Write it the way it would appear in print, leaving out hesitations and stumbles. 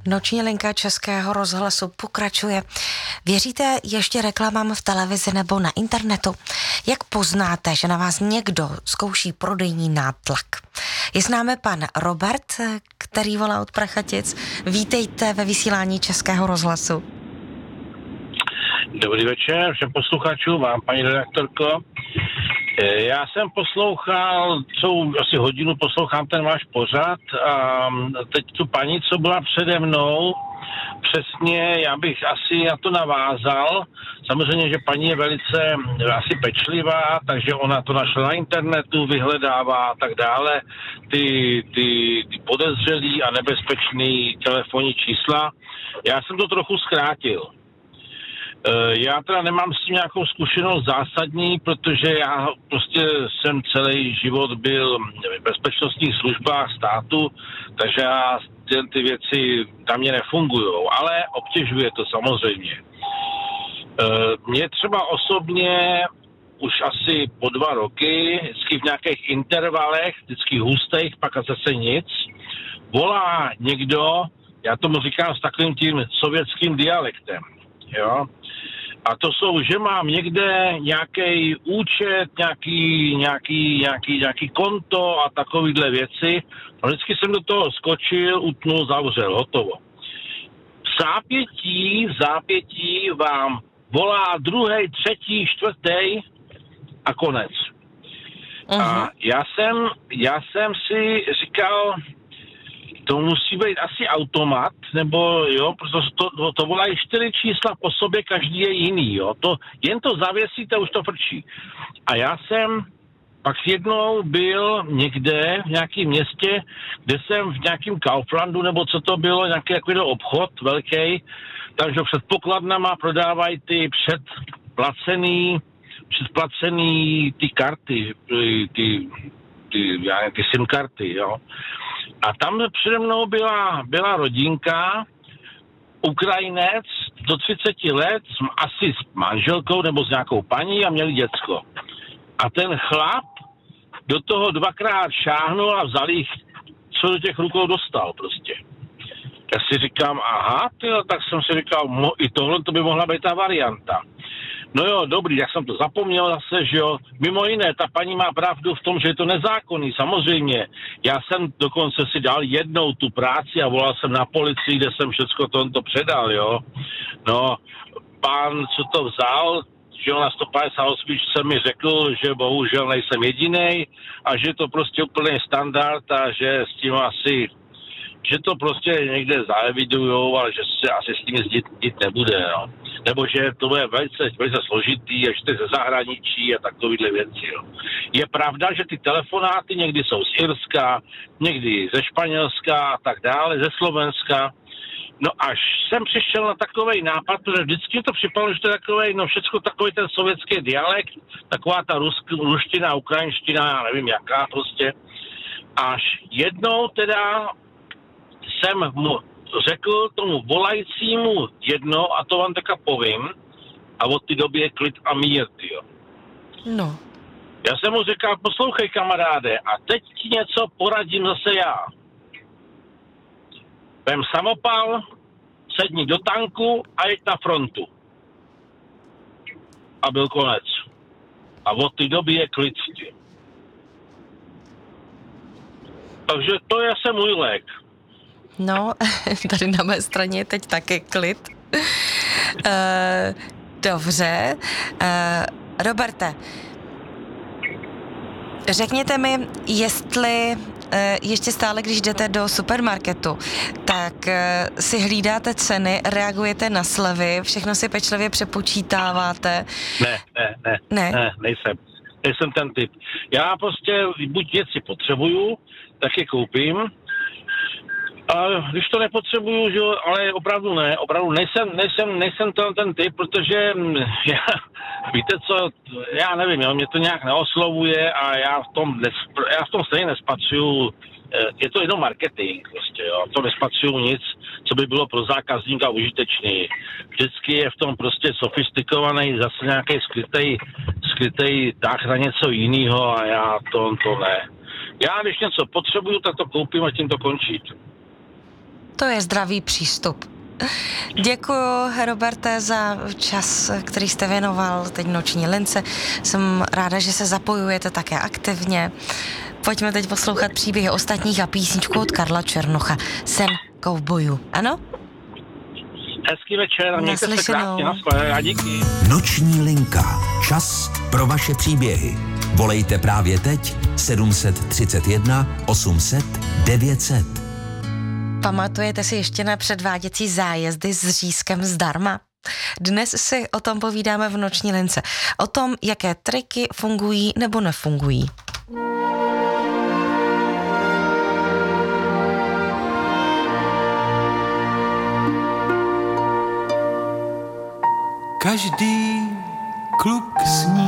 Noční linka Českého rozhlasu pokračuje. Věříte ještě reklamám v televizi nebo na internetu? Jak poznáte, že na vás někdo zkouší prodejní nátlak? Je s námi pan Robert, který volá od Prachatic. Vítejte ve vysílání Českého rozhlasu. Dobrý večer všem posluchačům, vám, paní redaktorko. Já jsem poslouchal, asi hodinu poslouchám ten váš pořad a teď tu paní, co byla přede mnou, přesně, já bych asi na to navázal. Samozřejmě, že paní je velice asi pečlivá, takže ona to našla na internetu, vyhledává a tak dále, ty podezřelý a nebezpečný telefonní čísla. Já jsem to trochu zkrátil. Já teda nemám s tím nějakou zkušenost zásadní, protože já prostě jsem celý život byl v bezpečnostních službách státu, takže já ty věci tam mě nefungujou, ale obtěžuje to samozřejmě. Mě třeba osobně už asi po 2 roky, vždycky v nějakých intervalech, vždycky hustých, pak a zase nic, volá někdo, já tomu říkám s takovým tím sovětským dialektem, jo. A to jsou, že mám někde nějaký účet, nějaký konto a takovýhle věci. A vždycky jsem do toho skočil, utnul, zavřel, hotovo. V zápětí vám volá 2., 3., 4. a konec. Uh-huh. A já jsem si říkal, to musí být asi automat, nebo jo, protože to volají 4 čísla po sobě, každý je jiný, jo. Jen to zavěsíte, už to frčí. A já jsem pak jednou byl někde v nějakém městě, kde jsem v nějakém Kauflandu, nebo co to bylo, nějaký takový obchod velký, takže před pokladnama prodávají ty předplacený ty karty, ty SIM karty, jo. A tam přede mnou byla rodinka, Ukrajinec do 30 let, asi s manželkou nebo s nějakou paní a měli děcko. A ten chlap do toho 2krát šáhnul a vzal jich, co do těch rukou dostal prostě. Já si říkám, aha, tak jsem si říkal, i tohle to by mohla být ta varianta. No jo, dobrý, jak jsem to zapomněl zase, že jo. Mimo jiné, ta paní má pravdu v tom, že je to nezákonný, samozřejmě. Já jsem dokonce si dal jednou tu práci a volal jsem na policii, kde jsem všecko to předal, jo. No, pán, co to vzal, že na 158 se mi řekl, že bohužel nejsem jedinej a že to prostě úplně standard a že s tím asi, že to prostě někde zaevidujou, ale že se asi s tím dít nebude, no. Nebo že to je velice složitý, a že to je ze zahraničí a takovýhle věci. Jo. Je pravda, že ty telefonáty někdy jsou z Irska, někdy ze Španělska a tak dále, ze Slovenska. No až jsem přišel na takovej nápad, protože vždycky to připadalo, že to je takovej, no všecko takový ten sovětský dialekt, taková ta ruština, ukrajinština, já nevím jaká prostě. Až jednou teda jsem mu řekl tomu volajícímu jedno, a to vám taky povím, a od té doby je klid a mír, tyjo. No. Já jsem mu říkal, poslouchej kamaráde, a teď ti něco poradím zase já. Vem samopal, sedni do tanku a jeď na frontu. A byl konec. A od té doby je klid, tyjo. Takže to je asi můj lék. No, tady na mé straně je teď taky klid. Dobře. Roberte, řekněte mi, jestli ještě stále, když jdete do supermarketu, tak si hlídáte ceny, reagujete na slevy, všechno si pečlivě přepočítáváte? Ne, nejsem ten typ. Já prostě buď věci potřebuju, tak je koupím. A když to nepotřebuju, že, ale opravdu nejsem ten typ, protože víte co, já nevím, jo, mě to nějak neoslovuje a já v tom stejně nespatřuju, je to jenom marketing prostě, jo, to nespatřuju nic, co by bylo pro zákazníka užitečný. Vždycky je v tom prostě sofistikovaný, zase nějaký skrytej tah na něco jiného a já to ne. Já když něco potřebuju, tak to koupím a tím to končí. To je zdravý přístup. Děkuji, Roberte, za čas, který jste věnoval teď Noční lince. Jsem ráda, že se zapojujete také aktivně. Pojďme teď poslouchat příběhy ostatních a písničku od Karla Černocha. Sen kovbojů. Ano? Hezký večer a mějte se krásně, a díky. Noční linka. Čas pro vaše příběhy. Volejte právě teď 731 800 900. Pamatujete si ještě na předváděcí zájezdy s řízkem zdarma? Dnes si o tom povídáme v Noční lince. O tom, jaké triky fungují nebo nefungují. Každý kluk sní